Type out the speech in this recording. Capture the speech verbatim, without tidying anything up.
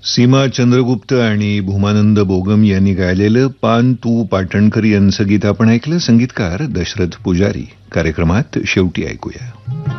सीमा चंद्रगुप्त आणि भूमानंद बोगम यांनी गायलेलं पान तू पाटणकर यांचं गीत आपण ऐकलं. संगीतकार दशरथ पुजारी. कार्यक्रमात शेवटी ऐकूया.